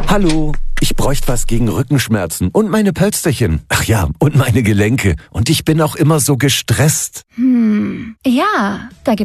Hallo, ich bräuchte was gegen Rückenschmerzen und meine Pölsterchen. Ach ja, und meine Gelenke. Und ich bin auch immer so gestresst. Ja, da